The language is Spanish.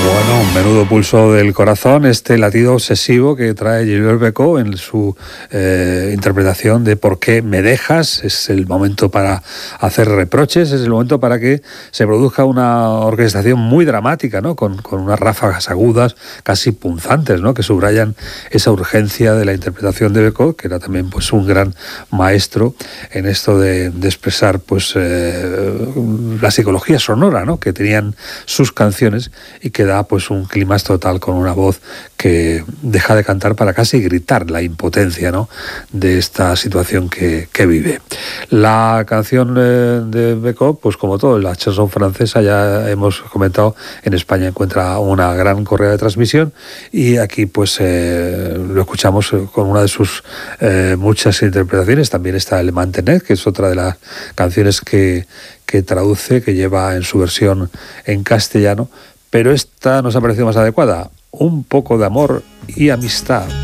Bueno, un menudo pulso del corazón, este latido obsesivo que trae Gilbert Bécaud en su interpretación de ¿Por qué me dejas? Es el momento para hacer reproches, es el momento para que se produzca una orquestación muy dramática, ¿no? Con unas ráfagas agudas, casi punzantes, ¿no? Que subrayan esa urgencia de la interpretación de Bécaud, que era también pues un gran maestro en esto de expresar pues la psicología sonora, ¿no? Que tenían sus canciones y que da pues un clímax total con una voz que deja de cantar para casi gritar la impotencia, ¿no? De esta situación que vive. La canción de Bécaud, pues como todo, la chanson francesa, ya hemos comentado, en España encuentra una gran correa de transmisión y aquí pues lo escuchamos con una de sus muchas interpretaciones. También está El Mantener, que es otra de las canciones que traduce, que lleva en su versión en castellano, pero esta nos ha parecido más adecuada. Un poco de amor y amistad.